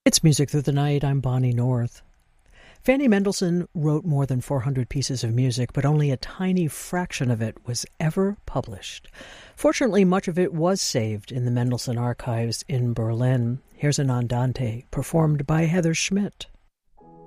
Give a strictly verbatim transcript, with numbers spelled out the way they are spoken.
It's Music Through the Night. I'm Bonnie North. Fanny Mendelssohn wrote more than four hundred pieces of music, but only a tiny fraction of it was ever published. Fortunately, much of it was saved in the Mendelssohn archives in Berlin. Here's an andante performed by Heather Schmidt.